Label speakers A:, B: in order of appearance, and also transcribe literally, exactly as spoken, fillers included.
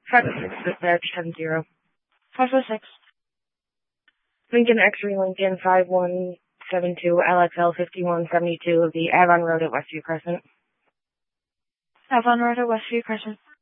A: five oh six, dispatch, ten zero.
B: five oh six.
A: Lincoln X-ray Lincoln five one seven two L X L fifty-one seventy-two of the Avon Road at Westview Crescent.
B: Avon Road at Westview Crescent.